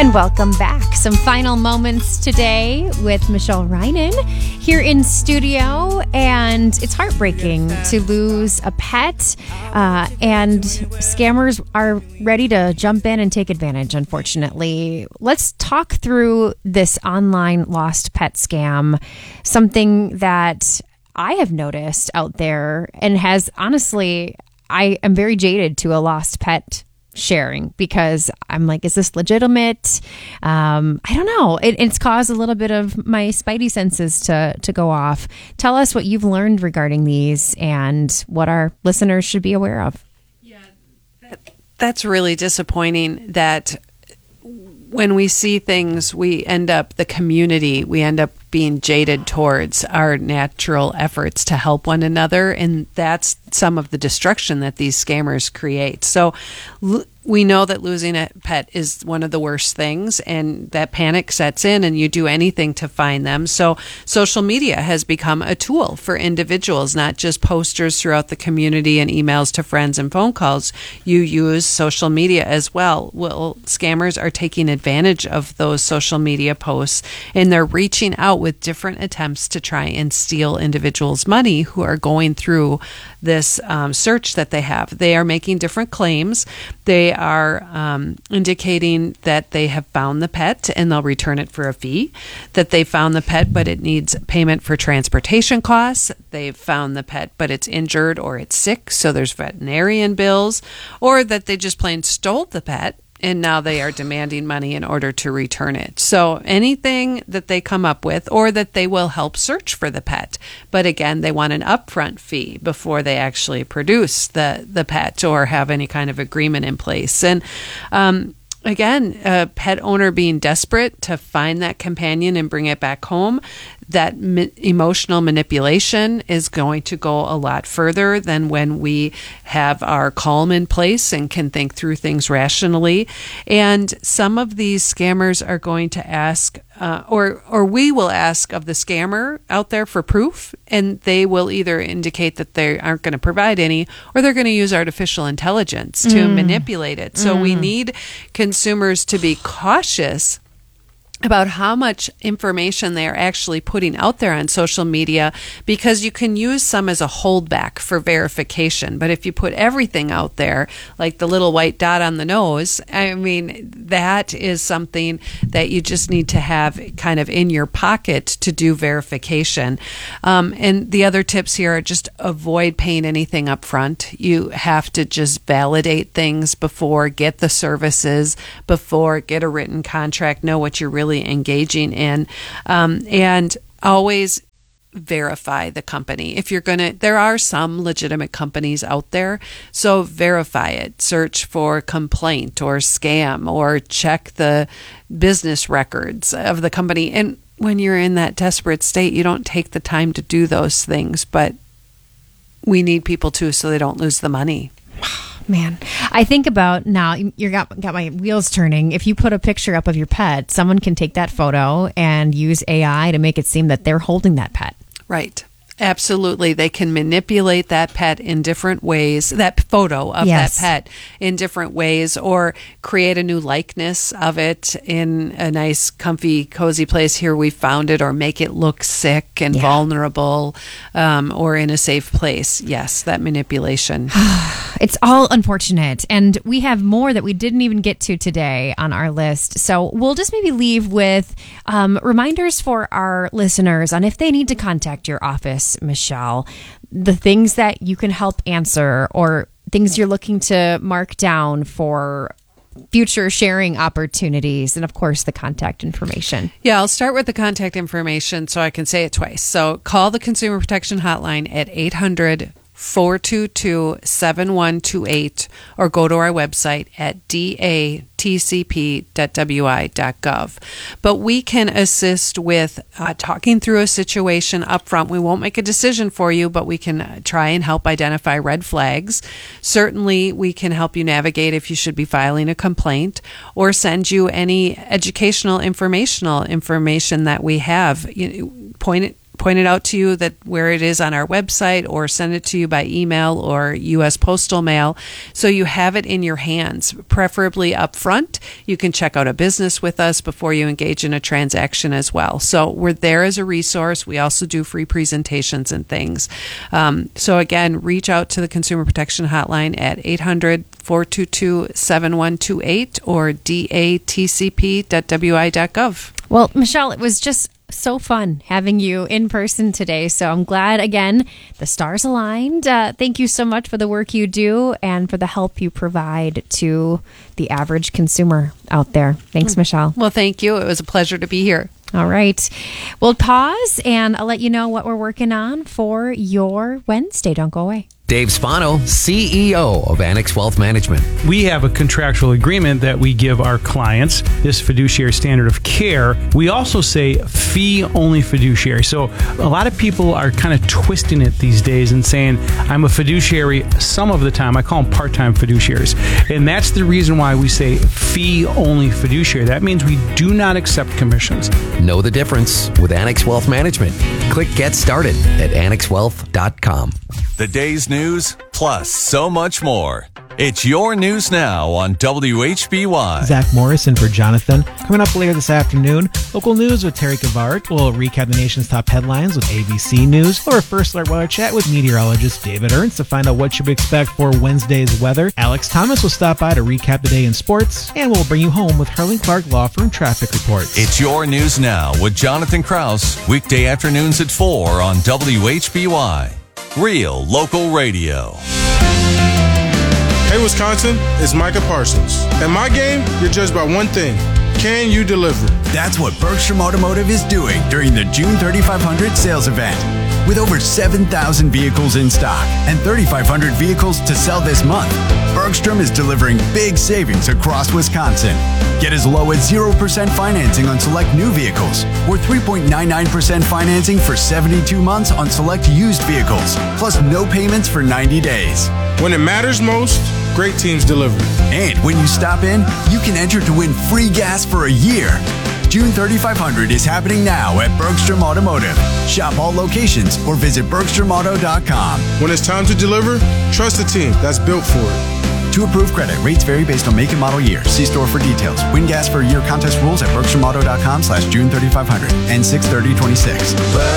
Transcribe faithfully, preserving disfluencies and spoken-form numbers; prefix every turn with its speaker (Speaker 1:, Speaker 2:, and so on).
Speaker 1: And welcome back. Some final moments today with Michelle Reinen here in studio. And it's heartbreaking to lose a pet. Uh, and scammers are ready to jump in and take advantage, unfortunately. Let's talk through this online lost pet scam. Something that I have noticed out there and has honestly, I am very jaded to a lost pet sharing because I'm like, is this legitimate? Um, I don't know. It, it's caused a little bit of my spidey senses to to go off. Tell us what you've learned regarding these and what our listeners should be aware of.
Speaker 2: Yeah, that, that's really disappointing that when we see things, we end up, the community, we end up being jaded towards our natural efforts to help one another. And that's some of the destruction that these scammers create. So l- we know that losing a pet is one of the worst things, and that panic sets in and you do anything to find them. So social media has become a tool for individuals, not just posters throughout the community and emails to friends and phone calls. You use social media as well. Well, scammers are taking advantage of those social media posts, and they're reaching out with different attempts to try and steal individuals' money who are going through this um, search that they have. They are making different claims. They are um, indicating that they have found the pet and they'll return it for a fee, that they found the pet but it needs payment for transportation costs, they've found the pet but it's injured or it's sick, so there's veterinarian bills, or that they just plain stole the pet and now they are demanding money in order to return it. So anything that they come up with, or that they will help search for the pet. But again, they want an upfront fee before they actually produce the, the pet or have any kind of agreement in place. And um, again, a pet owner being desperate to find that companion and bring it back home, that mi- emotional manipulation is going to go a lot further than when we have our calm in place and can think through things rationally. And some of these scammers are going to ask, uh, or or we will ask of the scammer out there for proof, and they will either indicate that they aren't going to provide any, or they're going to use artificial intelligence to mm. manipulate it. So mm. we need consumers to be cautious about how much information they are actually putting out there on social media, because you can use some as a holdback for verification. But if you put everything out there, like the little white dot on the nose, I mean, that is something that you just need to have kind of in your pocket to do verification. Um, and the other tips here are just avoid paying anything up front. You have to just validate things before, get the services before, get a written contract, know what you're really engaging in, um, and always verify the company. If you're going to, there are some legitimate companies out there, so verify it. Search for complaint or scam, or check the business records of the company. And when you're in that desperate state, you don't take the time to do those things, but we need people to, so they don't lose the money.
Speaker 1: Man, I think about now, you got got my wheels turning. If you put a picture up of your pet, someone can take that photo and use A I to make it seem that they're holding that pet.
Speaker 2: Right. Absolutely. They can manipulate that pet in different ways, that photo of yes. that pet in different ways, or create a new likeness of it in a nice, comfy, cozy place. Here we found it, or make it look sick and yeah. vulnerable, um, or in a safe place. Yes, that manipulation.
Speaker 1: It's all unfortunate. And we have more that we didn't even get to today on our list. So we'll just maybe leave with um, reminders for our listeners on if they need to contact your office, Michelle, the things that you can help answer, or things you're looking to mark down for future sharing opportunities, and of course the contact information.
Speaker 2: Yeah, I'll start with the contact information so I can say it twice. So call the Consumer Protection Hotline at eight hundred, four two two, seven one two eight, or go to our website at d a t c p dot w i dot gov. But we can assist with uh, talking through a situation up front. We won't make a decision for you, but we can try and help identify red flags. Certainly, we can help you navigate if you should be filing a complaint, or send you any educational, informational information that we have. You know, point it point it out to you that where it is on our website, or send it to you by email or U S postal mail, so you have it in your hands, preferably up front. You can check out a business with us before you engage in a transaction as well. So we're there as a resource. We also do free presentations and things. Um, so again, reach out to the Consumer Protection Hotline at eight hundred, four two two, seven one two eight or d a t c p dot w i dot gov.
Speaker 1: Well, Michelle, it was just so fun having you in person today. So I'm glad, again, the stars aligned. Uh, thank you so much for the work you do and for the help you provide to the average consumer out there. Thanks, Michelle.
Speaker 2: Well, thank you. It was a pleasure to be here.
Speaker 1: All right. We'll pause and I'll let you know what we're working on for your Wednesday. Don't go away.
Speaker 3: Dave Spano, C E O of Annex Wealth Management.
Speaker 4: We have a contractual agreement that we give our clients, this fiduciary standard of care. We also say fee-only fiduciary. So a lot of people are kind of twisting it these days and saying, I'm a fiduciary some of the time. I call them part-time fiduciaries. And that's the reason why we say fee-only fiduciary. That means we do not accept commissions.
Speaker 3: Know the difference with Annex Wealth Management. Click Get Started at annex wealth dot com.
Speaker 5: The day's news, plus so much more. It's your news now on W H B Y.
Speaker 6: Zach Morrison for Jonathan. Coming up later this afternoon, local news with Terry Kavart. We'll recap the nation's top headlines with A B C News. Or First Alert Weather Chat with meteorologist David Ernst to find out what you should expect for Wednesday's weather. Alex Thomas will stop by to recap the day in sports. And we'll bring you home with Harlan Clark Law Firm traffic reports.
Speaker 5: It's your news now with Jonathan Krause. Weekday afternoons at four on W H B Y. Real local radio.
Speaker 7: Hey Wisconsin, it's Micah Parsons. At my game, you're judged by one thing. Can you deliver?
Speaker 8: That's what Bergstrom Automotive is doing during the June thirty-five hundred sales event. With over seven thousand vehicles in stock and thirty-five hundred vehicles to sell this month, Bergstrom is delivering big savings across Wisconsin. Get as low as zero percent financing on select new vehicles or three point nine nine percent financing for seventy-two months on select used vehicles, plus no payments for ninety days.
Speaker 7: When it matters most, great teams deliver.
Speaker 8: And when you stop in, you can enter to win free gas for a year. June thirty-five hundred is happening now at Bergstrom Automotive. Shop all locations or visit bergstrom auto dot com.
Speaker 7: When it's time to deliver, trust a team that's built for it.
Speaker 8: To approved credit, rates vary based on make and model year. See store for details. Win gas for a year contest rules at bergstrom auto dot com slash June thirty-five hundred and six thirty twenty-six.